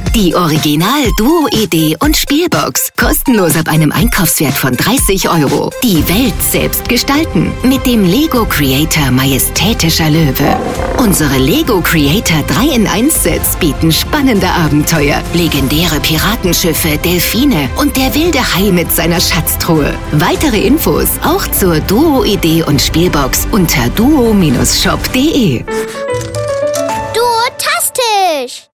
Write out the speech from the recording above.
Die Original Duo-Idee und Spielbox. Kostenlos ab einem Einkaufswert von 30 €. Die Welt selbst gestalten. Mit dem Lego Creator Majestätischer Löwe. Unsere Lego Creator 3-in-1-Sets bieten spannende Abenteuer, legendäre Piratenschiffe, Delfine und der wilde Hai mit seiner Schatztruhe. Weitere Infos auch zur Duo-Idee und Spielbox unter duo-shop.de. Duotastisch!